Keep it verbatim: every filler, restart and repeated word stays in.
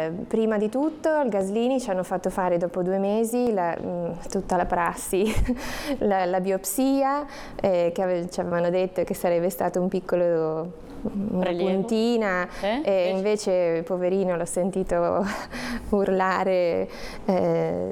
Eh, prima di tutto al Gaslini ci hanno fatto fare dopo due mesi la, mh, tutta la prassi, la, la biopsia, eh, che ave- ci avevano detto che sarebbe stato un piccolo, una Prelievo. puntina, Eh? e invece poverino l'ho sentito urlare, eh,